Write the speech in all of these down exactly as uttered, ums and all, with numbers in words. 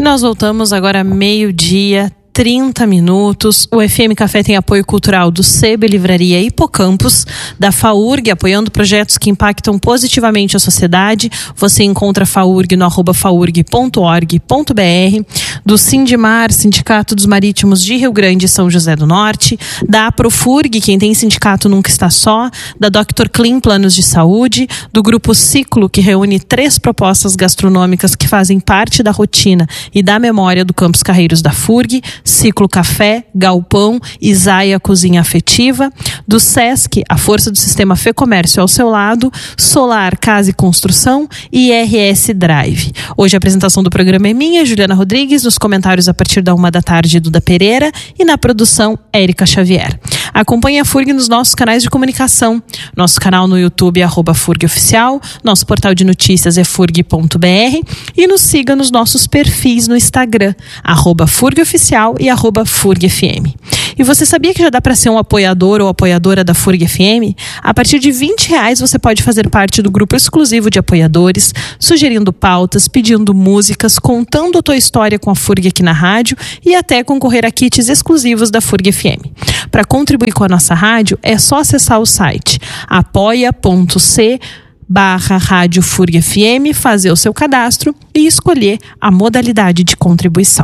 E nós voltamos agora meio-dia, trinta minutos. O F M Café tem apoio cultural do Sebe Livraria Hipocampus, da FAURG, apoiando projetos que impactam positivamente a sociedade. Você encontra a FAURG no arroba faurg ponto org ponto br, do Sindimar, Sindicato dos Marítimos de Rio Grande e São José do Norte, da Aprofurg, quem tem sindicato nunca está só, da doutor Clean Planos de Saúde, do Grupo Ciclo, que reúne três propostas gastronômicas que fazem parte da rotina e da memória do Campus Carreiros da FURG, Ciclo Café, Galpão, Isaia Cozinha Afetiva, do Sesc, a força do sistema Fê Comércio ao seu lado, Solar Casa e Construção e R S Drive. Hoje a apresentação do programa é minha, Juliana Rodrigues, nos comentários a partir da uma da tarde, Duda Pereira, e na produção, Érica Xavier. Acompanhe a FURG nos nossos canais de comunicação, nosso canal no YouTube é arroba FURG Oficial, nosso portal de notícias é furg ponto br e nos siga nos nossos perfis no Instagram, arroba FURG Oficial e arroba FURG F M. E você sabia que já dá para ser um apoiador ou apoiadora da FURG F M? A partir de vinte reais você pode fazer parte do grupo exclusivo de apoiadores, sugerindo pautas, pedindo músicas, contando a tua história com a FURG aqui na rádio e até concorrer a kits exclusivos da FURG F M. Para contribuir com a nossa rádio, é só acessar o site apoia.c barra Rádio FURG F M, fazer o seu cadastro e escolher a modalidade de contribuição.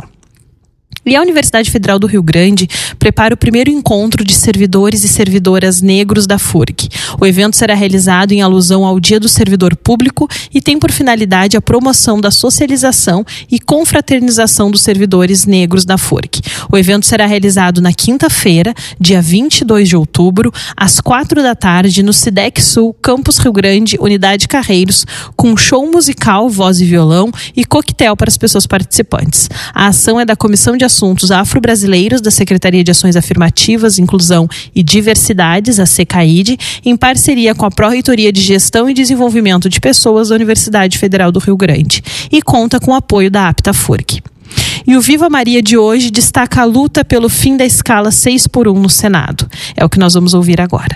E a Universidade Federal do Rio Grande prepara o primeiro encontro de servidores e servidoras negros da FURG. O evento será realizado em alusão ao Dia do Servidor Público e tem por finalidade a promoção da socialização e confraternização dos servidores negros da FURG. O evento será realizado na quinta-feira, dia vinte e dois de outubro, às quatro da tarde, no SIDEC Sul, Campus Rio Grande, Unidade Carreiros, com show musical, voz e violão e coquetel para as pessoas participantes. A ação é da Comissão de Assuntos Afro-Brasileiros da Secretaria de Ações Afirmativas, Inclusão e Diversidades, a SECAID, em parceria com a Pró-Reitoria de Gestão e Desenvolvimento de Pessoas da Universidade Federal do Rio Grande e conta com o apoio da APTA FURG. E o Viva Maria de hoje destaca a luta pelo fim da escala seis por um no Senado. É o que nós vamos ouvir agora.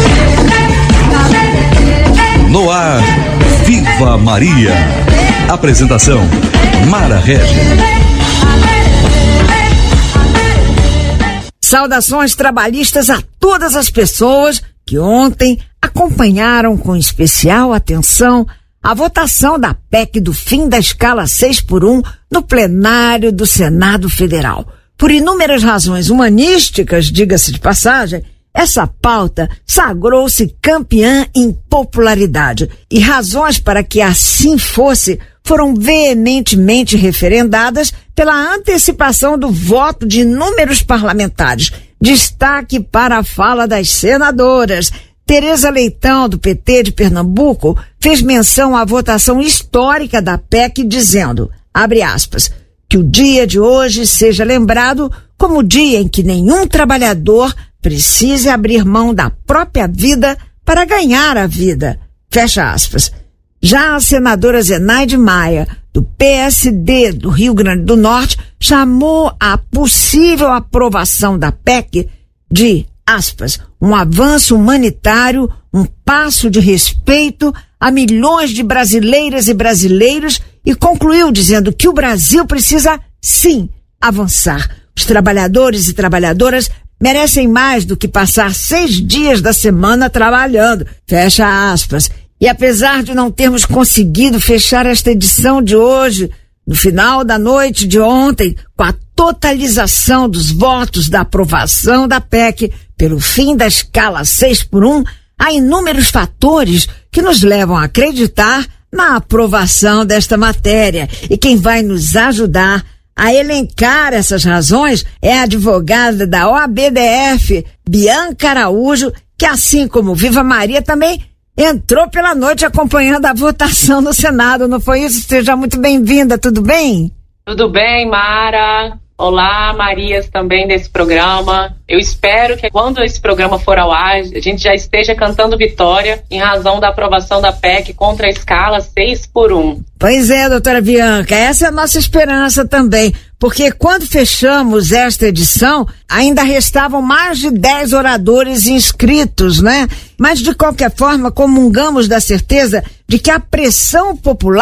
No ar, Viva Maria. Apresentação, Mara Regis. Saudações trabalhistas a todas as pessoas que ontem acompanharam com especial atenção a votação da P E C do fim da escala seis por um no plenário do Senado Federal. Por inúmeras razões humanísticas, diga-se de passagem, essa pauta sagrou-se campeã em popularidade e razões para que assim fosse foram veementemente referendadas pela antecipação do voto de inúmeros parlamentares. Destaque para a fala das senadoras. Tereza Leitão, do P T de Pernambuco, fez menção à votação histórica da P E C, dizendo, abre aspas, que o dia de hoje seja lembrado como o dia em que nenhum trabalhador precise abrir mão da própria vida para ganhar a vida. Fecha aspas. Já a senadora Zenaide Maia, do P S D do Rio Grande do Norte, chamou a possível aprovação da P E C de, aspas, um avanço humanitário, um passo de respeito a milhões de brasileiras e brasileiros e concluiu dizendo que o Brasil precisa, sim, avançar. Os trabalhadores e trabalhadoras merecem mais do que passar seis dias da semana trabalhando. Fecha aspas. E apesar de não termos conseguido fechar esta edição de hoje, no final da noite de ontem, com a totalização dos votos da aprovação da P E C pelo fim da escala seis por um, há inúmeros fatores que nos levam a acreditar na aprovação desta matéria. E quem vai nos ajudar a elencar essas razões é a advogada da O A B D F, Bianca Araújo, que assim como Viva Maria também entrou pela noite acompanhando a votação no Senado, não foi isso? Seja muito bem-vinda, tudo bem? Tudo bem, Mara. Olá, Marias também desse programa. Eu espero que quando esse programa for ao ar, a gente já esteja cantando vitória em razão da aprovação da P E C contra a escala seis por um. Pois é, doutora Bianca, essa é a nossa esperança também, porque quando fechamos esta edição, ainda restavam mais de dez oradores inscritos, né? Mas, de qualquer forma, comungamos da certeza de que a pressão popular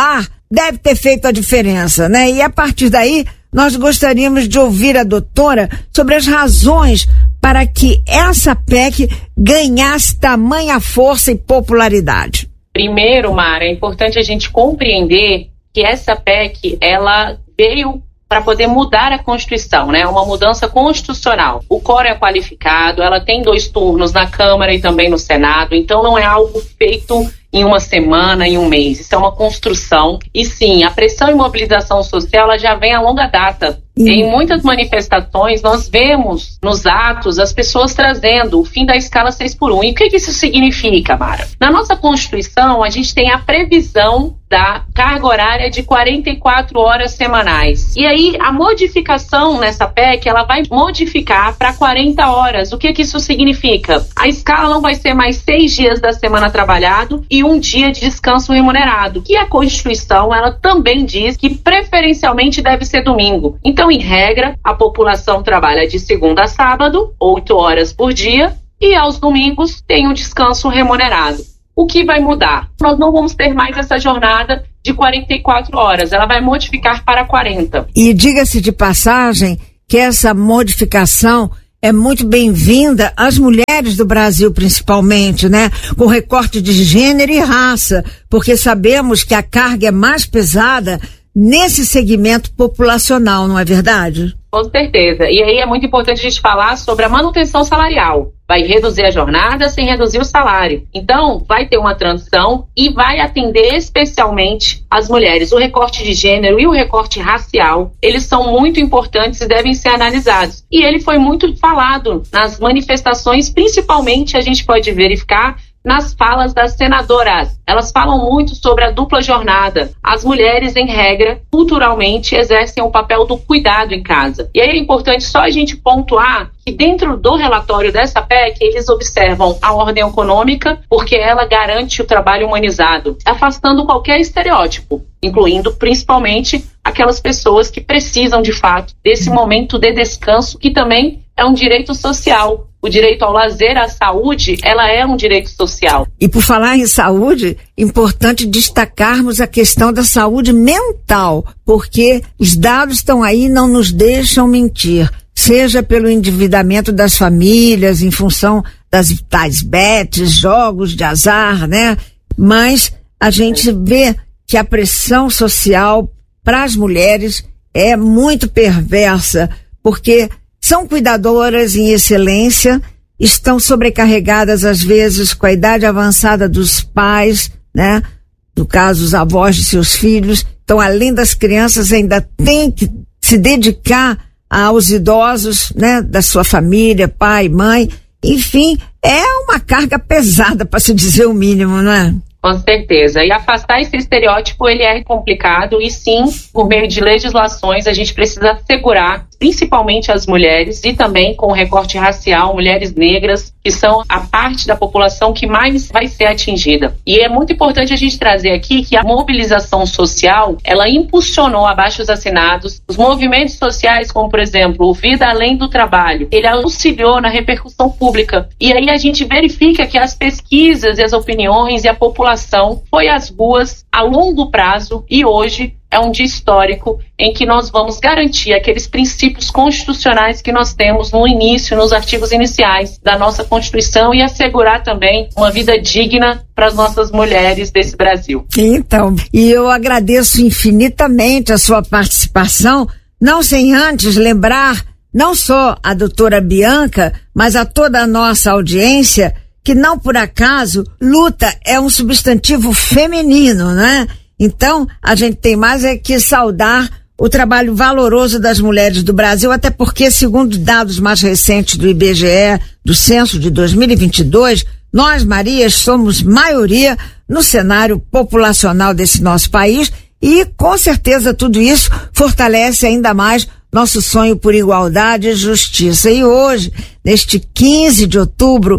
deve ter feito a diferença, né? E a partir daí, nós gostaríamos de ouvir a doutora sobre as razões para que essa P E C ganhasse tamanha força e popularidade. Primeiro, Mara, é importante a gente compreender que essa P E C, ela veio para poder mudar a Constituição, né? Uma mudança constitucional. O quórum é qualificado, ela tem dois turnos na Câmara e também no Senado, então não é algo feito em uma semana, em um mês. Isso é uma construção. E sim, a pressão e mobilização social ela já vem a longa data. Uhum. Em muitas manifestações, nós vemos nos atos as pessoas trazendo o fim da escala seis por um. E o que, que isso significa, Mara? Na nossa Constituição, a gente tem a previsão da carga horária de quarenta e quatro horas semanais. E aí, a modificação nessa P E C, ela vai modificar para quarenta horas. O que, que isso significa? A escala não vai ser mais seis dias da semana trabalhado e um dia de descanso remunerado. E a Constituição, ela também diz que preferencialmente deve ser domingo. Então, em regra, a população trabalha de segunda a sábado, oito horas por dia, e aos domingos tem um descanso remunerado. O que vai mudar? Nós não vamos ter mais essa jornada de quarenta e quatro horas, ela vai modificar para quarenta. E diga-se de passagem que essa modificação é muito bem-vinda às mulheres do Brasil, principalmente, né? Com recorte de gênero e raça, porque sabemos que a carga é mais pesada nesse segmento populacional, não é verdade? Com certeza. E aí é muito importante a gente falar sobre a manutenção salarial. Vai reduzir a jornada sem reduzir o salário. Então, vai ter uma transição e vai atender especialmente as mulheres. O recorte de gênero e o recorte racial, eles são muito importantes e devem ser analisados. E ele foi muito falado nas manifestações, principalmente a gente pode verificar nas falas das senadoras. Elas falam muito sobre a dupla jornada. As mulheres, em regra, culturalmente, exercem o papel do cuidado em casa. E aí é importante só a gente pontuar que dentro do relatório dessa P E C, eles observam a ordem econômica, porque ela garante o trabalho humanizado, afastando qualquer estereótipo, incluindo principalmente aquelas pessoas que precisam, de fato, desse momento de descanso, que também é um direito social. O direito ao lazer, à saúde, ela é um direito social. E por falar em saúde, importante destacarmos a questão da saúde mental, porque os dados estão aí e não nos deixam mentir, seja pelo endividamento das famílias, em função das tais bets, jogos de azar, né? Mas a gente vê que a pressão social para as mulheres é muito perversa, porque são cuidadoras em excelência, estão sobrecarregadas às vezes com a idade avançada dos pais, né? No caso, os avós de seus filhos. Então, além das crianças, ainda tem que se dedicar aos idosos, né? Da sua família, pai, mãe. Enfim, é uma carga pesada, para se dizer o mínimo, não é? Com certeza. E afastar esse estereótipo, ele é complicado e sim, por meio de legislações, a gente precisa assegurar, principalmente as mulheres e também com o recorte racial, mulheres negras, que são a parte da população que mais vai ser atingida. E é muito importante a gente trazer aqui que a mobilização social, ela impulsionou abaixo-assinados, os movimentos sociais, como por exemplo, o Vida Além do Trabalho, ele auxiliou na repercussão pública. E aí a gente verifica que as pesquisas e as opiniões e a população foi às ruas a longo prazo e hoje é um dia histórico em que nós vamos garantir aqueles princípios constitucionais que nós temos no início, nos artigos iniciais da nossa Constituição e assegurar também uma vida digna para as nossas mulheres desse Brasil. Então, e eu agradeço infinitamente a sua participação, não sem antes lembrar não só a doutora Bianca, mas a toda a nossa audiência que não por acaso luta é um substantivo feminino, né? Então, a gente tem mais é que saudar o trabalho valoroso das mulheres do Brasil, até porque, segundo dados mais recentes do I B G E, do censo de dois mil e vinte e dois, nós, Marias, somos maioria no cenário populacional desse nosso país e, com certeza, tudo isso fortalece ainda mais nosso sonho por igualdade e justiça. E hoje, neste quinze de outubro,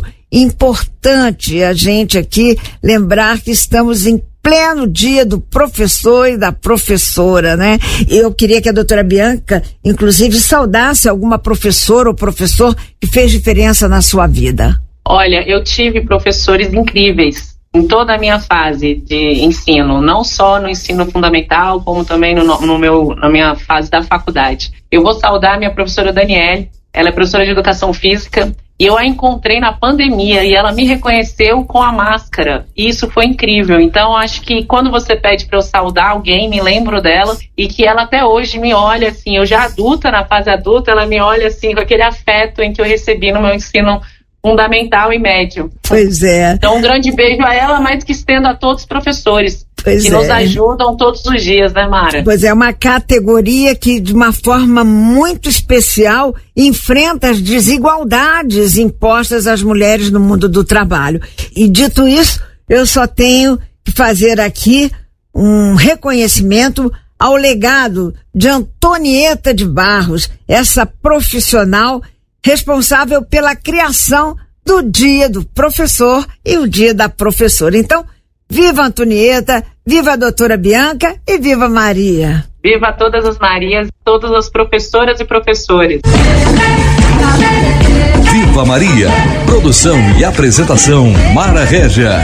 importante a gente aqui lembrar que estamos em pleno dia do professor e da professora, né? Eu queria que a doutora Bianca, inclusive, saudasse alguma professora ou professor que fez diferença na sua vida. Olha, eu tive professores incríveis em toda a minha fase de ensino, não só no ensino fundamental, como também no, no meu, na minha fase da faculdade. Eu vou saudar a minha professora Daniele, ela é professora de educação física, e eu a encontrei na pandemia e ela me reconheceu com a máscara. E isso foi incrível. Então, acho que quando você pede para eu saudar alguém, me lembro dela e que ela até hoje me olha assim, eu já adulta, na fase adulta, ela me olha assim com aquele afeto em que eu recebi no meu ensino fundamental e médio. Pois é. Então, um grande beijo a ela, mas que estendo a todos os professores. Pois que é. nos ajudam todos os dias, né, Mara? Pois é, uma categoria que, de uma forma muito especial, enfrenta as desigualdades impostas às mulheres no mundo do trabalho. E dito isso, eu só tenho que fazer aqui um reconhecimento ao legado de Antonieta de Barros, essa profissional responsável pela criação do Dia do Professor e o Dia da Professora. Então, viva Antonieta, viva a doutora Bianca e viva Maria. Viva todas as Marias, todas as professoras e professores. Viva Maria. Produção e apresentação Mara Régia.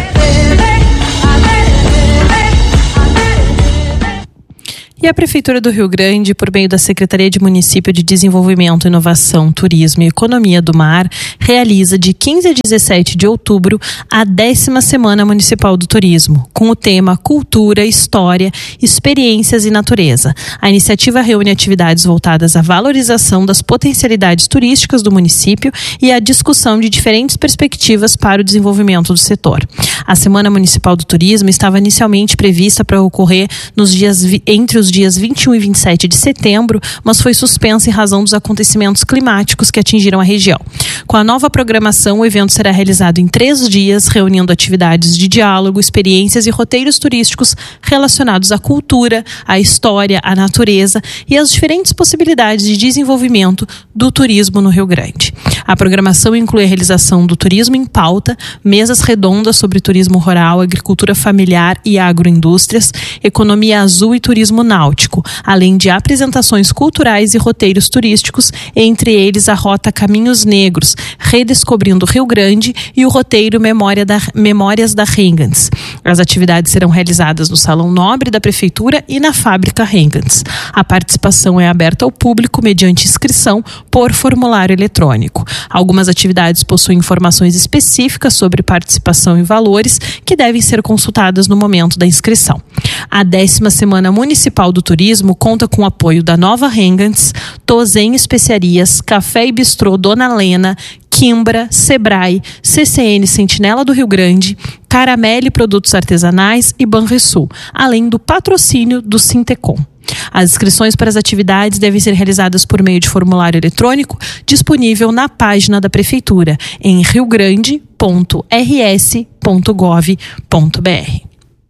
E a Prefeitura do Rio Grande, por meio da Secretaria de Município de Desenvolvimento, Inovação, Turismo e Economia do Mar, realiza de quinze a dezessete de outubro a décima Semana Municipal do Turismo, com o tema Cultura, História, Experiências e Natureza. A iniciativa reúne atividades voltadas à valorização das potencialidades turísticas do município e à discussão de diferentes perspectivas para o desenvolvimento do setor. A Semana Municipal do Turismo estava inicialmente prevista para ocorrer nos dias entre os dias vinte e um e vinte e sete de setembro, mas foi suspensa em razão dos acontecimentos climáticos que atingiram a região. Com a nova programação, o evento será realizado em três dias, reunindo atividades de diálogo, experiências e roteiros turísticos relacionados à cultura, à história, à natureza e às diferentes possibilidades de desenvolvimento do turismo no Rio Grande. A programação inclui a realização do Turismo em Pauta, mesas redondas sobre turismo rural, agricultura familiar e agroindústrias, economia azul e turismo náutico, além de apresentações culturais e roteiros turísticos, entre eles a Rota Caminhos Negros, Redescobrindo Rio Grande e o roteiro Memória da, Memórias da Hengans. As atividades serão realizadas no Salão Nobre da Prefeitura e na Fábrica Hengans. A participação é aberta ao público mediante inscrição por formulário eletrônico. Algumas atividades possuem informações específicas sobre participação e valores que devem ser consultadas no momento da inscrição. A décima Semana Municipal do Turismo conta com o apoio da Nova Hengans, Tozen Especiarias, Café e Bistrô Dona Lena, Quimbra, Sebrae, C C N Sentinela do Rio Grande, Caramelle Produtos Artesanais e Banrisul, além do patrocínio do Sintecom. As inscrições para as atividades devem ser realizadas por meio de formulário eletrônico disponível na página da Prefeitura em riogrande ponto r s ponto gov ponto b r.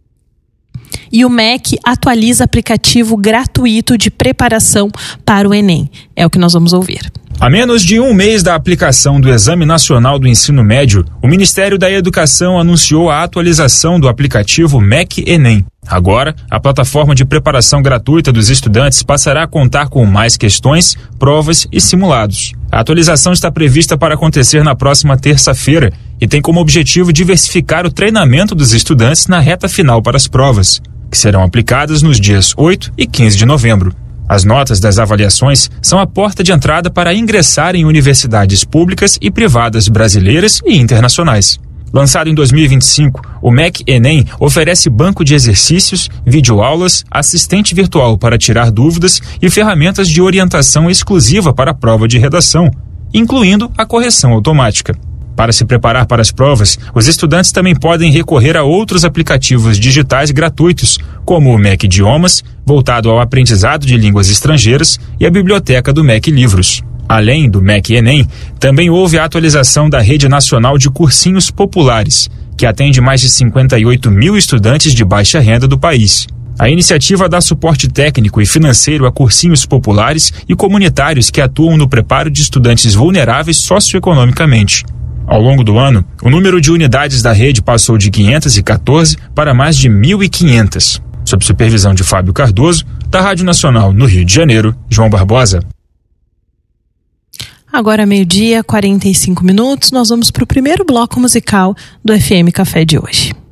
E o M E C atualiza aplicativo gratuito de preparação para o Enem. É o que nós vamos ouvir. A menos de um mês da aplicação do Exame Nacional do Ensino Médio, o Ministério da Educação anunciou a atualização do aplicativo M E C Enem. Agora, a plataforma de preparação gratuita dos estudantes passará a contar com mais questões, provas e simulados. A atualização está prevista para acontecer na próxima terça-feira e tem como objetivo diversificar o treinamento dos estudantes na reta final para as provas, que serão aplicadas nos dias oito e quinze de novembro. As notas das avaliações são a porta de entrada para ingressar em universidades públicas e privadas brasileiras e internacionais. Lançado em dois mil e vinte e cinco, o M E C Enem oferece banco de exercícios, videoaulas, assistente virtual para tirar dúvidas e ferramentas de orientação exclusiva para a prova de redação, incluindo a correção automática. Para se preparar para as provas, os estudantes também podem recorrer a outros aplicativos digitais gratuitos, como o M E C Idiomas, voltado ao aprendizado de línguas estrangeiras, e a biblioteca do M E C Livros. Além do M E C Enem, também houve a atualização da Rede Nacional de Cursinhos Populares, que atende mais de cinquenta e oito mil estudantes de baixa renda do país. A iniciativa dá suporte técnico e financeiro a cursinhos populares e comunitários que atuam no preparo de estudantes vulneráveis socioeconomicamente. Ao longo do ano, o número de unidades da rede passou de quinhentas e quatorze para mais de mil e quinhentas. Sob supervisão de Fábio Cardoso, da Rádio Nacional no Rio de Janeiro, João Barbosa. Agora meio-dia, quarenta e cinco minutos, nós vamos para o primeiro bloco musical do F M Café de hoje.